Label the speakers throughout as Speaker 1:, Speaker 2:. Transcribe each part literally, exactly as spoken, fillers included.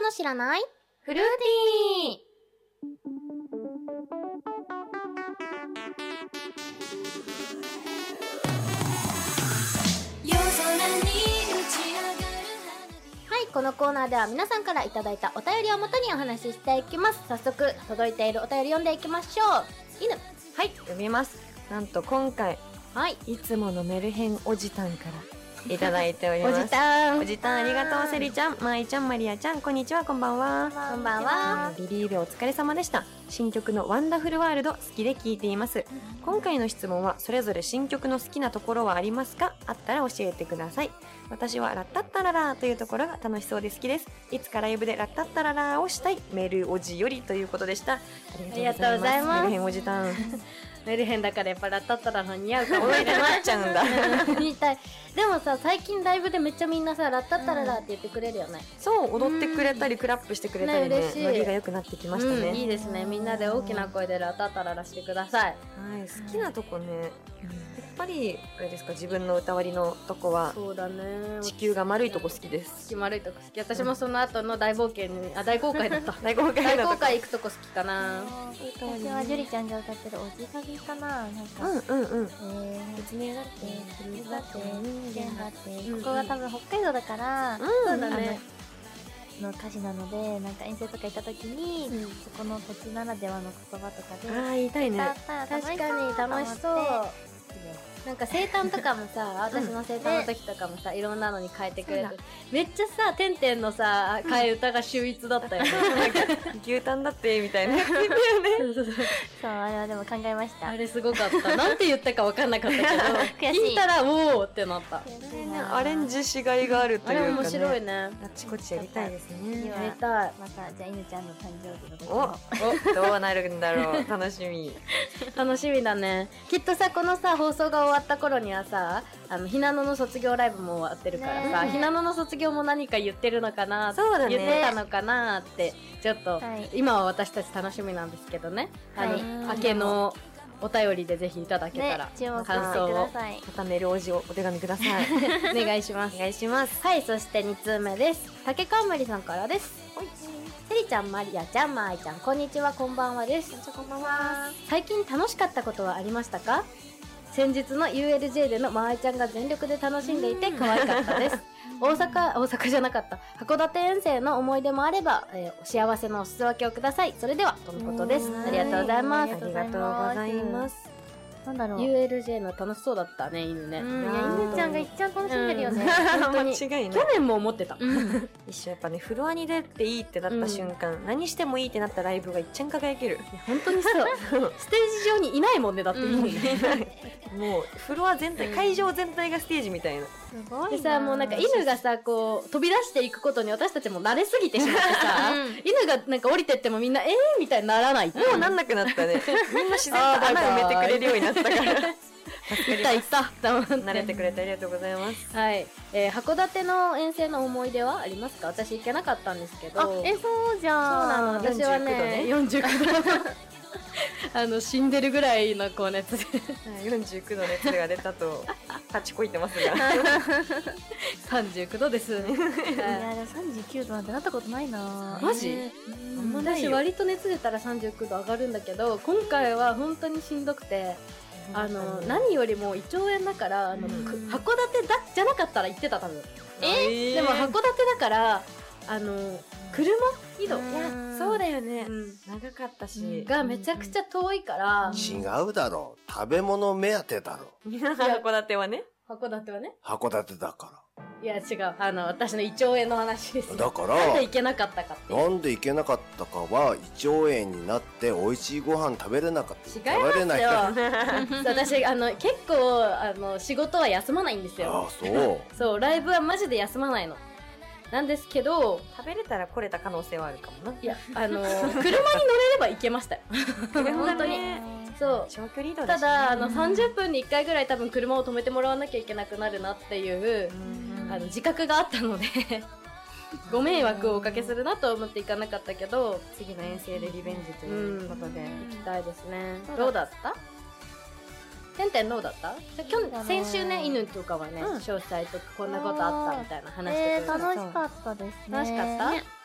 Speaker 1: の知らないフルーティー。はい、このコーナーでは皆さんからいただいたお便りをもとにお話ししていきます。早速届いているお便り読んでいきましょう。犬。
Speaker 2: はい、読みます。なんと今回、
Speaker 1: はい、
Speaker 2: いつものメルヘンおじたんからいただいております。
Speaker 1: おじたん。
Speaker 2: おじたんありがとう。セリちゃん、まいちゃん、マリアちゃん、こんにちは、こんばんは。
Speaker 1: こんばんは。
Speaker 2: リリーベお疲れ様でした。新曲のワンダフルワールド好きで聴いています。今回の質問は、それぞれ新曲の好きなところはありますか？あったら教えてください。私はラッタッタララーというところが楽しそうで好きです。いつかライブでラッタッタララーをしたい。メルおじよりということでした。あ
Speaker 1: りがとうございます。
Speaker 2: メルヘンおじたん。
Speaker 1: メルヘンだからやっぱラッタッタラの似合うかもしれない。
Speaker 2: なっちゃうんだ。
Speaker 1: 言いたい。でもさ、最近ライブでめっちゃみんなさ、ラッタッタララって言ってくれるよね。
Speaker 2: そう、踊ってくれたりクラップしてくれたりね、ノリが良くなってきましたね。
Speaker 1: いいですね。みんなで大きな声でラッタッタララしてください。
Speaker 2: はい、好きなとこね、やっぱりあれですか、自分の歌割りのとこは、そうだね、地球が丸いとこ好きです。
Speaker 1: 地球丸いとこ好き。私もその後の大冒険に、あ、大公開だった。
Speaker 2: 大公開
Speaker 1: 大公開行くとこ好きかな。
Speaker 3: 私はジュリちゃんが歌ってるおじさぎかな。なんか、
Speaker 2: うんうんうん。
Speaker 3: えー、狐だって、鳥だって、人間だって、ここが多分北海道だから、
Speaker 1: そうだね。
Speaker 3: の歌詞なので、なんか遠征とか行った時に、そこの土地ならではの言葉とかで、
Speaker 2: ああ、言いたいね。
Speaker 1: 確かに楽しそう。なんか生誕とかもさ、私の生誕の時とかもさ、いろんなのに変えてくれて、めっちゃさ、てんてんのさ、替え歌が秀逸だったよね。
Speaker 2: 牛タンだってみたいな。
Speaker 3: そう、あれはでも考えました。
Speaker 1: あれすごかった。なんて言ったか分かんなかったけど、聞いたらおーってなった。
Speaker 2: アレンジしがいがあるというかね。
Speaker 1: あれ面白いね。
Speaker 2: あっちこっちやりたいですね。
Speaker 1: やりたい。
Speaker 3: またじゃあ犬ちゃんの誕生日の時
Speaker 2: も。お、どうなるんだろう。楽しみ。
Speaker 1: 楽しみだね。きっとさ、このさ放送が終わった頃にはさ、あのひなのの卒業ライブも終わってるからさ、ひなのの卒業も何か言ってるのかな、
Speaker 2: そうだね、
Speaker 1: 言ってたのかなってちょっと、はい、今は私たち楽しみなんですけどね。はい、あの明けのお便りでぜひいただけたら、ね、感想を
Speaker 2: またメールおじをお手紙ください。
Speaker 1: お願いします。
Speaker 2: お願いします。
Speaker 1: はい、そしてに通目です。竹冠さんからです。セリちゃん、マリアちゃん、マーイちゃん、こんにちは、こんばんはです。
Speaker 3: こんばんは。
Speaker 1: 最近楽しかったことはありましたか？先日の ユーエルジェー でのマーイちゃんが全力で楽しんでいて可愛かったです。大阪、大阪じゃなかった。函館遠征の思い出もあれば、えー、お幸せのお裾分けをください。それでは、とのことです。ありがとうございます。
Speaker 2: ありがとうございます。
Speaker 3: なんだろう。
Speaker 1: ユーエルジェー の楽しそうだったね、犬ね。
Speaker 3: うん、いや、犬ちゃんが一番楽しんでるよね。
Speaker 2: 間違いない。
Speaker 1: 去年も思ってた。
Speaker 2: 一緒やっぱね、フロアに出ていいってなった瞬間、何してもいいってなったライブが一番輝ける。
Speaker 1: 本当にそう。ステージ上にいないもんね、だって犬ね。
Speaker 2: もう、フロア全体、会場全体がステージみたいな。
Speaker 3: すごい。
Speaker 1: でさ、もうなんか犬がさ、こう、飛び出していくことに私たちも慣れすぎてしまってさ、犬がなんか降りてってもみんな、えーみたいにならない。
Speaker 2: もうなんなくなったね。みんな自然と穴埋めてくれるようになったから。
Speaker 1: いったいった
Speaker 2: 慣れてくれてありがとうございます。
Speaker 1: はい、えー、函館の遠征の思い出はありますか？私行けなかったんですけど。
Speaker 3: あ、え、そうじゃん。
Speaker 1: そうなの。私はね、よんじゅうきゅうどあの死んでるぐらいの高熱で
Speaker 2: よんじゅうきゅうど熱が出たと立ちこいてますが
Speaker 1: さんじゅうきゅうどですね。い
Speaker 3: や、でもさんじゅうきゅうどなんてなったことないな。
Speaker 1: マジ？私割と熱出たらさんじゅうきゅうど上がるんだけど、今回は本当にしんどくて、あの何よりも胃腸炎だから、あの函館だじゃなかったら行ってた多分。え？でも函館だからあの車移動、いや
Speaker 2: そうだよね、長かったし
Speaker 1: がめちゃくちゃ遠いから。
Speaker 4: 違うだろう、食べ物目当てだろ。
Speaker 2: 函館はね、
Speaker 1: 函館はね、
Speaker 4: 函館だから。
Speaker 1: いや違う、あの私の胃腸炎の話です。
Speaker 4: だから
Speaker 1: なんで行けなかったかっていう。
Speaker 4: なんで行けなかったかは、胃腸炎になって美味しいご飯食べれなかった。
Speaker 1: 違いますよ。私あの結構あの仕事は休まないんですよ。
Speaker 4: ああ、そう
Speaker 1: そう、ライブはマジで休まないのなんですけど、
Speaker 2: 食べれたら来れた可能性はあるかもな。
Speaker 1: いや、あの車に乗れれば行けましたよ。本当に。そう。
Speaker 2: 長距離移動
Speaker 1: ただあのさんじゅっぷんにいっかいぐらい多分車を止めてもらわなきゃいけなくなるなっていうあの自覚があったのでご迷惑をおかけするなと思って行かなかったけど、
Speaker 2: 次の遠征でリベンジということで、
Speaker 1: 行きたいですね。どうだった？てんてんどうだった？今日先週ね、犬とかはね、詳細とかこんなことあったみたいな話してくれた。
Speaker 3: 楽しかったですね。
Speaker 1: 楽しかった？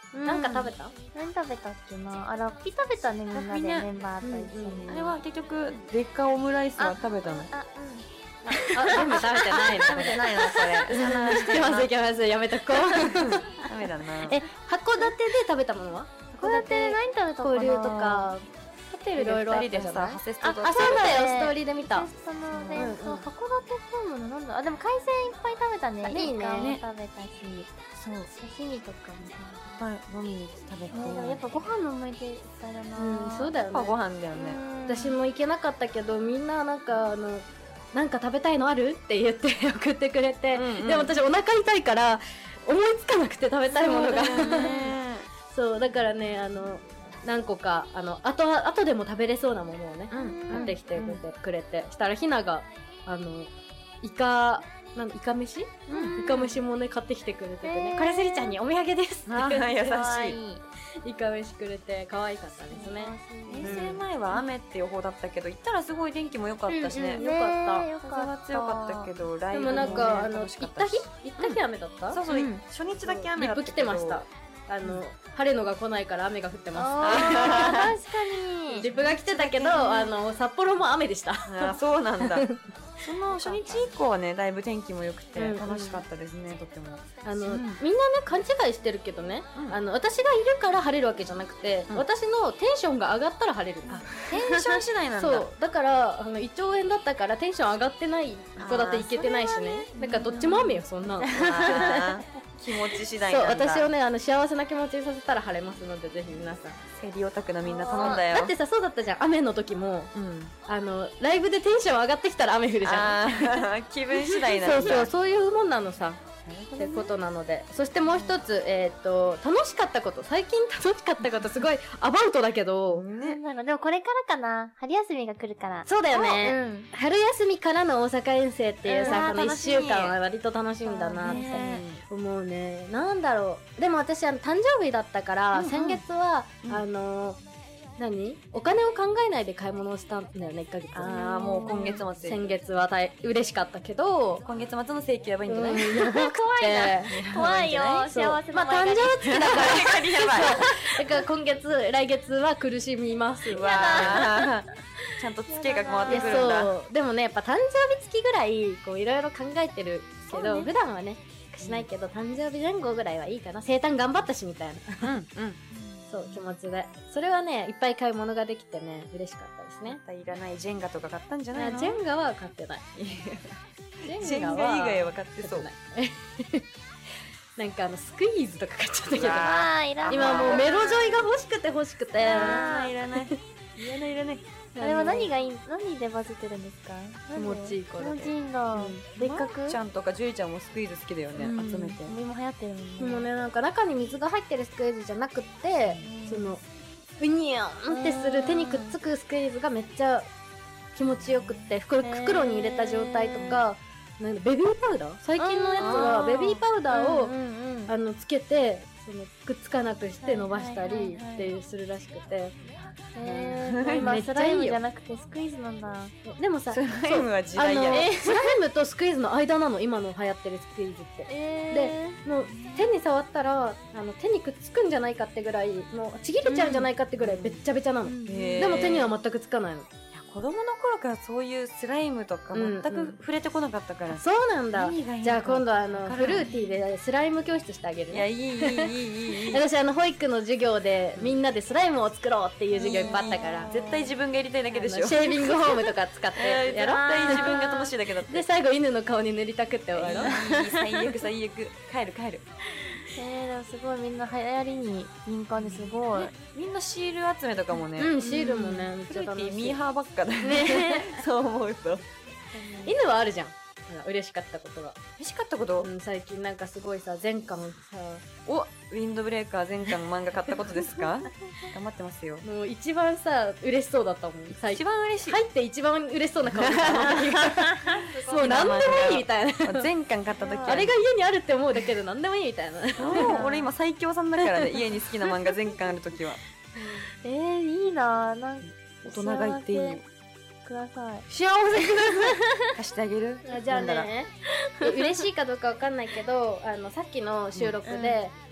Speaker 1: なんか食べた？
Speaker 3: 何食べたっけな。あ、ラッピ食べたね、みんなで
Speaker 2: ラッピね
Speaker 3: メンバーと一緒に。
Speaker 2: あれは結局デカオムライスは食べたの？
Speaker 3: あ、
Speaker 1: あ、全部食べてないの。
Speaker 2: 食べてないなこれ。
Speaker 1: いけますいけますやめとこう。
Speaker 2: ダメだな。
Speaker 1: え、函館で食べたものは？
Speaker 3: 函館で何食べたかな。
Speaker 1: 交流とかホテルで
Speaker 2: いろいろあ
Speaker 1: 二人でさ、
Speaker 2: ったじゃない。ハセスト
Speaker 1: あ、
Speaker 2: と
Speaker 1: あ、そうだよ、
Speaker 3: ね
Speaker 1: ストーリーで見た。
Speaker 3: そのね、
Speaker 1: うんうん
Speaker 3: そう函館っぽいものなんだ。あ、でも海鮮いっぱい食べたね。
Speaker 1: あいいね
Speaker 3: イカも食べたし、
Speaker 2: そう。
Speaker 3: 刺身とかも食べた。
Speaker 2: はい、飲みに食べて。
Speaker 3: ね、でもやっぱご飯の思い出いっぱいだな。
Speaker 1: うん、そうだよ
Speaker 2: やっぱご
Speaker 1: ね。
Speaker 2: 飯だよね。
Speaker 1: 私も行けなかったけど、みんななんかあのなんか食べたいのあるって言って送ってくれて、
Speaker 2: うんうん
Speaker 1: でも私お腹痛いから思いつかなくて食べたいものが。
Speaker 2: そうだよね。
Speaker 1: そうだからね、あの何個かあの後後でも食べれそうなものをね、
Speaker 2: うん
Speaker 1: 買ってきてくれて、したらひながあのイカなんイカ飯、
Speaker 3: うん
Speaker 1: イカ飯もね買ってきてくれててね、
Speaker 3: へー
Speaker 1: これスリちゃんにお土産です
Speaker 2: あー優しい
Speaker 3: かわいい。
Speaker 1: イカ飯くれて可愛かったですね。
Speaker 2: 遠征前は雨って予報だったけど、行ったらすごい天気も良かったしね。
Speaker 1: うんうんよかった
Speaker 3: ねよかった。
Speaker 2: 風が強かったけど、ライ
Speaker 1: で
Speaker 2: ブもね
Speaker 1: もなんか、あの
Speaker 2: 楽
Speaker 1: 行っ日
Speaker 2: しかったたし。
Speaker 1: 行った日雨だった？
Speaker 2: そうそう、
Speaker 3: うん
Speaker 2: 初日だけ雨
Speaker 1: リップ
Speaker 2: だったけど。
Speaker 1: 来てました。あの晴れのが来ないから雨が降ってま
Speaker 3: あー確か
Speaker 1: す。
Speaker 3: に。
Speaker 1: リップが来てたけど、あの札幌も雨でした。
Speaker 2: あーそうなんだ。その初日以降はね、だいぶ天気も良くて
Speaker 1: うん
Speaker 2: 楽しかったですね、とっても。
Speaker 1: あの、
Speaker 2: うん
Speaker 1: みんなね勘違いしてるけどね、
Speaker 2: うん
Speaker 1: あの私がいるから晴れるわけじゃなくて、
Speaker 2: うん
Speaker 1: 私のテンションが上がったら晴れる。
Speaker 2: テンション次第なんだ。
Speaker 1: そうだからあの胃腸炎だったからテンション上がってない函館行けてないしね。だからどっちも雨よそんなの。
Speaker 2: あー気持ち次第
Speaker 1: そう
Speaker 2: なんだ。
Speaker 1: 私をねあの幸せな気持ちにさせたら晴れますのでぜひ皆さん。
Speaker 2: セリオタクのみんな頼んだよ。
Speaker 1: だってさそうだったじゃん、雨の時も
Speaker 2: うん。
Speaker 1: あのライブでテンション上がってきたら雨降るじゃん。
Speaker 2: あー気分次第なんだ。
Speaker 1: そうそうそういうもんなのさ。
Speaker 2: なるほどね
Speaker 1: ってことなので、そしてもう一つ、えっ、と楽しかったこと、最近楽しかったことすごいアバウトだけど、
Speaker 3: なん
Speaker 2: ね。
Speaker 3: だろう、でもこれからかな。春休みが来るから。
Speaker 1: そうだよ
Speaker 3: う
Speaker 1: ね、
Speaker 3: ん。
Speaker 1: 春休みからの大阪遠征っていう
Speaker 2: うん
Speaker 1: さ、
Speaker 2: あー
Speaker 1: この
Speaker 2: 楽しみ
Speaker 1: いっしゅうかんは割と楽しみだなって
Speaker 2: ね
Speaker 1: 思うね。なんだろう、でも私あの誕生日だったから、
Speaker 2: うんうん
Speaker 1: 先月は、
Speaker 2: うん
Speaker 1: あの何お金を考えないで買い物をしたんだよね、いっかげつ。
Speaker 2: ああ、もう今月末。
Speaker 1: 先月は大嬉しかったけど、
Speaker 2: 今月末の請求やばいんじゃない？
Speaker 1: うんやばくて
Speaker 3: 怖いよ。幸
Speaker 1: そう
Speaker 3: せ
Speaker 1: まあ誕
Speaker 3: な前借り。
Speaker 1: 生月だから
Speaker 2: やばい。
Speaker 1: だから今月来月は苦しみます
Speaker 2: うわーちゃんとツケが回ってくるんだ。
Speaker 1: そうでもねやっぱ誕生日月ぐらいこういろいろ考えてるけど、
Speaker 3: そうね
Speaker 1: 普段はねしないけど、誕生日前後ぐらいはいいかな、生誕頑張ったしみたいな
Speaker 2: うんうん。
Speaker 1: そう気持ちで、それはねいっぱい買い物ができてね嬉しかったですね。
Speaker 2: いらないジェンガとか買ったんじゃないの？
Speaker 1: あジェンガは買ってない。
Speaker 2: ジェンガ以外は買ってそう。
Speaker 1: 買ってないなんかあのスクイーズとか買っちゃったけど
Speaker 2: うわ
Speaker 3: あー、いらない。
Speaker 1: 今もうメロジョイが欲しくて欲しくて
Speaker 2: あーいらない。いらないいらない。
Speaker 3: あれは何がいい、何でバズってるんですか？
Speaker 1: 気持ちいいからで
Speaker 3: 気持ちいいんだ。別格
Speaker 2: ちゃんとかジュリちゃんもスクイーズ好きだよね。
Speaker 1: うん
Speaker 2: 集めて。
Speaker 3: 今流行ってるもんね。
Speaker 1: でもねなんか中に水が入ってるスクイーズじゃなくって、
Speaker 3: うん
Speaker 1: そのうにゃーんってする手にくっつくスクイーズがめっちゃ気持ちよくって袋袋に入れた状態とか、なんだベビーパウダー最近のやつはベビーパウダーを
Speaker 3: うんうんうん
Speaker 1: あのつけてそのくっつかなくして伸ばした
Speaker 3: はいはい
Speaker 1: り
Speaker 3: はいはい
Speaker 1: っていうするらしくて、
Speaker 3: へ
Speaker 1: め
Speaker 3: ー今
Speaker 1: っちゃいいよ
Speaker 3: スライムじゃなくてスクイーズなんだ。
Speaker 1: でもさ
Speaker 2: スライムは時
Speaker 1: あの
Speaker 2: 代やね。
Speaker 1: スライムとスクイーズの間なの今の流行ってるスクイーズって。
Speaker 3: え
Speaker 1: もう手に触ったらあの手にくっつくんじゃないかってぐらいもうちぎれちゃうんじゃないかってぐらいべっちゃべちゃなの、
Speaker 2: へー
Speaker 1: でも手には全くつかないの。
Speaker 2: 子供の頃からそういうスライムとか全く触れてこなかったから。
Speaker 1: そうなんだ。
Speaker 2: 何がいいのか
Speaker 1: じゃあ今度あの
Speaker 2: わからない
Speaker 1: フルーティーでスライム教室してあげる
Speaker 2: いや、
Speaker 1: ね。
Speaker 2: いいいいいいいいいい。
Speaker 1: 私あの保育の授業でみんなでスライムを作ろうっていう授業いっぱいあったから、
Speaker 2: 絶対自分がやりたいだけでしょ。
Speaker 1: あのシェービングホームとか使って
Speaker 2: えー
Speaker 1: やろう。
Speaker 2: 絶対自分が楽しいだけだって。
Speaker 1: で最後犬の顔に塗りたくって終わろう。
Speaker 2: いい最悪最悪。帰る帰る。
Speaker 3: えー、でもすごいみんな流行りに敏感ですごい。
Speaker 2: みんなシール集めとかもね。
Speaker 1: うんシールもねめっ
Speaker 2: フルー
Speaker 1: ちゃ楽しい。
Speaker 2: ティーミーハーばっかだよね。
Speaker 1: ね
Speaker 2: そう思うと。
Speaker 1: 犬はあるじゃん。ほら嬉しかったことが。
Speaker 2: 嬉しかったこと、
Speaker 1: うん最近なんかすごいさ前巻さ
Speaker 2: おウィンドブレーカー前巻の漫画買ったことですか？頑張ってますよ。
Speaker 1: もう一番さ嬉しそうだったもん最
Speaker 2: 一
Speaker 1: 近。
Speaker 2: 番嬉しい。
Speaker 1: 入って一番嬉しそうな顔してたあの時がもう何でもいいみたいな。
Speaker 2: 前巻買った時は
Speaker 1: あれが家にあるって思うだけで何でもいいみたいな。
Speaker 2: もう俺今最強さんだからね。家に好きな漫画前巻ある時は
Speaker 3: えー、いいなぁ。なん
Speaker 2: 大人が言っていいよ。
Speaker 3: ください。
Speaker 1: 幸せくだ
Speaker 2: 貸してあげる？
Speaker 1: さい。じゃあ
Speaker 2: なんだら
Speaker 1: ね嬉しいかどうかわかんないけどあのさっきの収録で、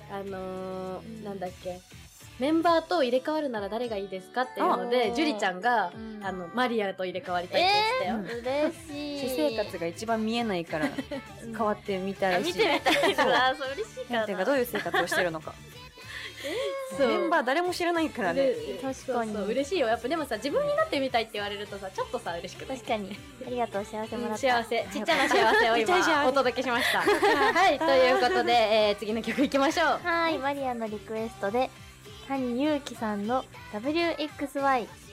Speaker 1: あのー
Speaker 3: うん
Speaker 1: なんだっけメンバーと入れ替わるなら誰がいいですかっていうので
Speaker 3: あ
Speaker 1: ジュリちゃんが、
Speaker 3: うん
Speaker 1: あのマリアと入れ替わりたいって言ってたよ、
Speaker 3: えー、嬉しい。
Speaker 2: 私生活が一番見えないから変わってみたいし、
Speaker 3: あ見てみたいな。そう嬉しいから
Speaker 2: てかどういう生活をしてるのか
Speaker 1: そう
Speaker 2: メンバー誰も知らないからね。
Speaker 1: で
Speaker 3: 確かに
Speaker 1: そうそう嬉しいよやっぱでもさ自分になってみたいって言われるとさちょっとさ嬉しくない
Speaker 3: 確かに。ありがとう、幸せもらった。
Speaker 1: 幸せちっちゃな幸せを
Speaker 2: ちっちゃい幸せ
Speaker 1: 今お届けしましたはいということで、えー、次の曲いきましょう
Speaker 3: はい、マリアのリクエストで谷祐希さんの ダブリューエックスワイ